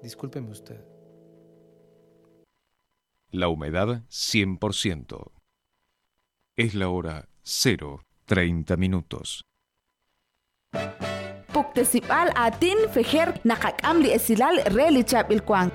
Discúlpeme usted. La humedad 100%. Es la hora 0:30 minutos. Puktesipal atin fejer nakakam li esilal reli chap ilkwang.